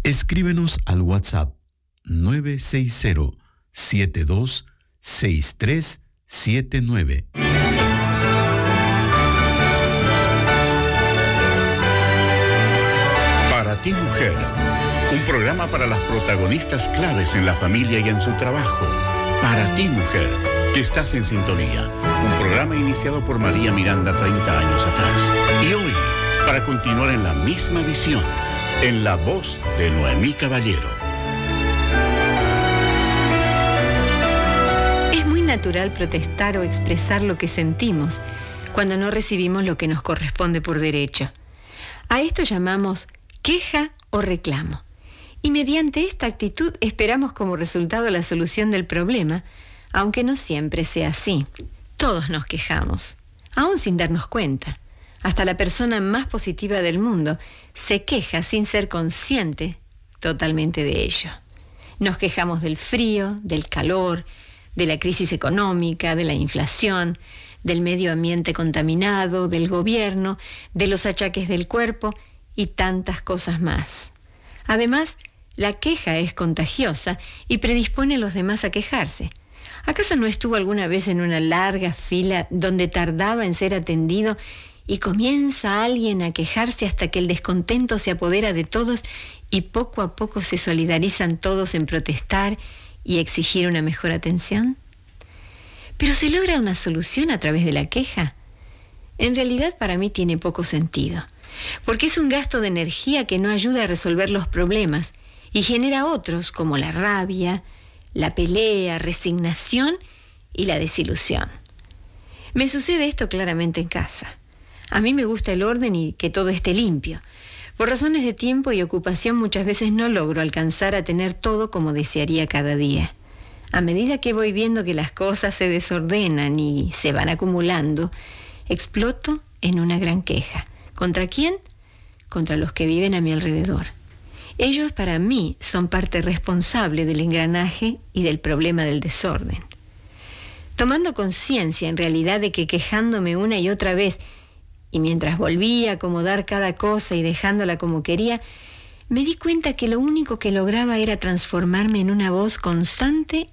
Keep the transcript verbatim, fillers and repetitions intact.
Escríbenos al WhatsApp nueve seis cero, siete dos seis tres siete nueve. Para ti, mujer, un programa para las protagonistas claves en la familia y en su trabajo. Para ti, mujer, que estás en sintonía. Un programa iniciado por María Miranda treinta años atrás. Y hoy, para continuar en la misma visión, en la voz de Noemí Caballero. Es muy natural protestar o expresar lo que sentimos cuando no recibimos lo que nos corresponde por derecho. A esto llamamos queja o reclamo. Y mediante esta actitud esperamos como resultado la solución del problema, aunque no siempre sea así. Todos nos quejamos, aún sin darnos cuenta. Hasta la persona más positiva del mundo se queja sin ser consciente totalmente de ello. Nos quejamos del frío, del calor, de la crisis económica, de la inflación, del medio ambiente contaminado, del gobierno, de los achaques del cuerpo y tantas cosas más. Además, la queja es contagiosa y predispone a los demás a quejarse. ¿Acaso no estuvo alguna vez en una larga fila donde tardaba en ser atendido y comienza alguien a quejarse hasta que el descontento se apodera de todos y poco a poco se solidarizan todos en protestar y exigir una mejor atención? ¿Pero se logra una solución a través de la queja? En realidad para mí tiene poco sentido, porque es un gasto de energía que no ayuda a resolver los problemas y genera otros como la rabia, la pelea, resignación y la desilusión. Me sucede esto claramente en casa. A mí me gusta el orden y que todo esté limpio. Por razones de tiempo y ocupación muchas veces no logro alcanzar a tener todo como desearía cada día. A medida que voy viendo que las cosas se desordenan y se van acumulando, exploto en una gran queja. ¿Contra quién? Contra los que viven a mi alrededor. Ellos para mí son parte responsable del engranaje y del problema del desorden. Tomando conciencia en realidad de que quejándome una y otra vez, y mientras volvía a acomodar cada cosa y dejándola como quería, me di cuenta que lo único que lograba era transformarme en una voz constante